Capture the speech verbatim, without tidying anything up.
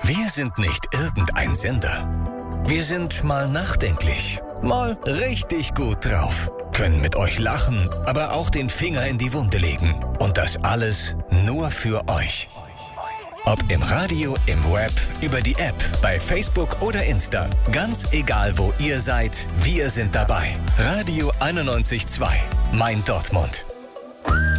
Wir sind nicht irgendein Sender. Wir sind mal nachdenklich, mal richtig gut drauf. Können mit euch lachen, aber auch den Finger in die Wunde legen. Und das alles nur für euch. Ob im Radio, im Web, über die App, bei Facebook oder Insta. Ganz egal, wo ihr seid, wir sind dabei. Radio einundneunzig Komma zwei, mein Dortmund.